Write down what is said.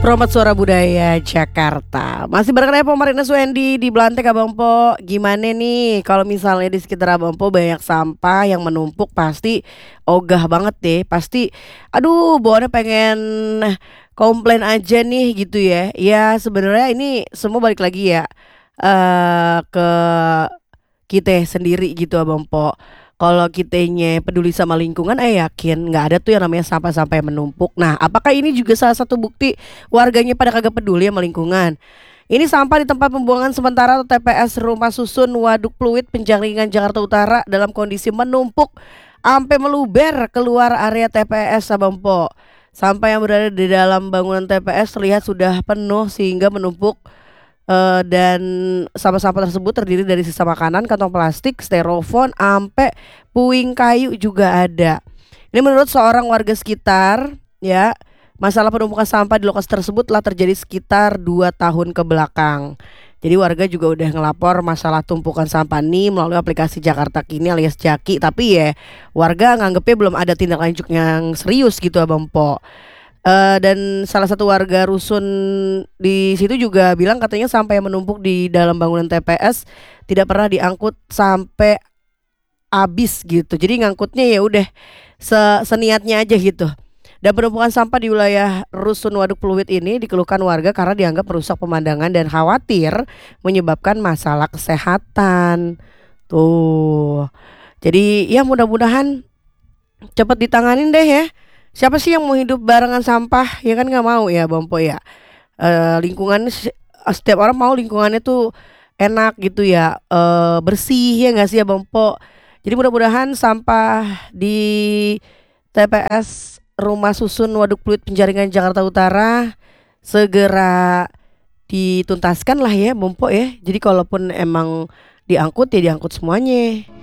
Promote Suara Budaya Jakarta. Masih bareng saya Marina Suendi di Belantek Abang Po. Gimana nih kalau misalnya di sekitar Abang Po banyak sampah yang menumpuk, pasti ogah banget deh. Pasti aduh bawaannya pengen komplain aja nih gitu ya. Ya sebenarnya ini semua balik lagi ya ke kita sendiri gitu Abang Po. Kalau kitanya peduli sama lingkungan, yakin nggak ada tuh yang namanya sampah-sampah yang menumpuk. Nah, apakah ini juga salah satu bukti warganya pada kagak peduli sama lingkungan? Ini sampah di tempat pembuangan sementara atau TPS Rumah Susun Waduk Pluit Penjaringan Jakarta Utara dalam kondisi menumpuk sampai meluber keluar area TPS Abang Po. Sampah yang berada di dalam bangunan TPS terlihat sudah penuh sehingga menumpuk. Dan sampah-sampah tersebut terdiri dari sisa makanan, kantong plastik, styrofoam, ampe puing kayu juga ada. Ini menurut seorang warga sekitar, ya, masalah penumpukan sampah di lokasi tersebut telah terjadi sekitar 2 tahun ke belakang. Jadi warga juga udah ngelapor masalah tumpukan sampah ini melalui aplikasi Jakarta Kini alias Jaki. Tapi ya warga nganggepnya belum ada tindak lanjut yang serius gitu Abang Po. Dan salah satu warga rusun di situ juga bilang katanya sampah yang menumpuk di dalam bangunan TPS tidak pernah diangkut sampai habis gitu. Jadi ngangkutnya ya udah seniatnya aja gitu. Dan penumpukan sampah di wilayah rusun Waduk Pluit ini dikeluhkan warga karena dianggap merusak pemandangan dan khawatir menyebabkan masalah kesehatan. Tuh. Jadi ya mudah-mudahan cepat ditanganin deh ya. Siapa sih yang mau hidup barengan sampah? Ya kan nggak mau ya Bang Po ya. Lingkungan setiap orang mau lingkungannya tuh enak gitu ya, bersih ya nggak sih ya Bang Po. Jadi mudah-mudahan sampah di TPS Rumah Susun Waduk Pluit Penjaringan Jakarta Utara segera dituntaskan lah ya Bang Po ya. Jadi kalaupun emang diangkut ya diangkut semuanya.